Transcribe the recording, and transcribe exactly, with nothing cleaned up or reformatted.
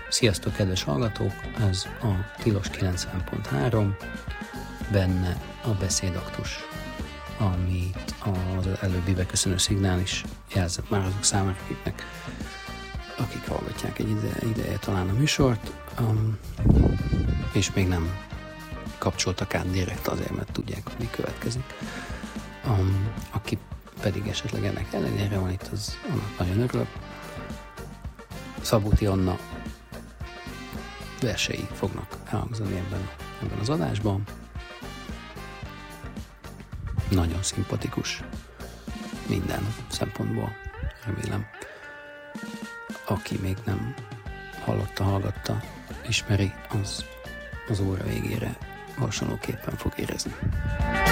Sziasztok, kedves hallgatók! Ez a Tilos kilencven pont három, benne a beszédaktus, amit az előbbi beköszönő szignál is jelzett már azok számára, akiknek, akik hallgatják egy ide, ideje talán a műsort, um, és még nem kapcsoltak át direkt azért, mert tudják, hogy mi következik. Um, aki pedig esetleg ennek ellenére van itt, az annak nagyon örülök. Szabóti Anna versei fognak elhangzani ebben, ebben az adásban. Nagyon szimpatikus minden szempontból, remélem. Aki még nem hallotta, hallgatta, ismeri, az az óra végére hasonlóképpen fog érezni.